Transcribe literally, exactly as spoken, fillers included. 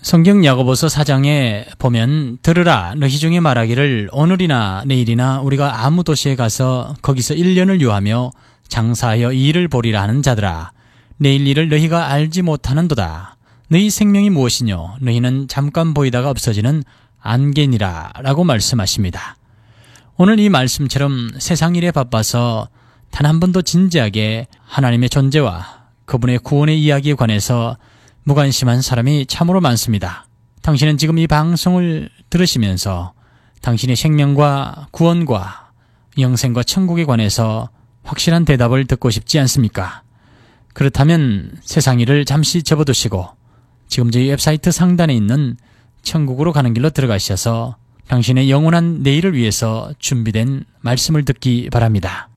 성경 야고보서 사 장에 보면 들으라 너희 중에 말하기를 오늘이나 내일이나 우리가 아무 도시에 가서 거기서 일 년을 유하며 장사하여 이 일을 보리라 하는 자들아 내일 일을 너희가 알지 못하는도다. 너희 생명이 무엇이뇨 너희는 잠깐 보이다가 없어지는 안개니라 라고 말씀하십니다. 오늘 이 말씀처럼 세상 일에 바빠서 단 한 번도 진지하게 하나님의 존재와 그분의 구원의 이야기에 관해서 무관심한 사람이 참으로 많습니다. 당신은 지금 이 방송을 들으시면서 당신의 생명과 구원과 영생과 천국에 관해서 확실한 대답을 듣고 싶지 않습니까? 그렇다면 세상 일을 잠시 접어두시고 지금 저희 웹사이트 상단에 있는 천국으로 가는 길로 들어가셔서 당신의 영원한 내일을 위해서 준비된 말씀을 듣기 바랍니다.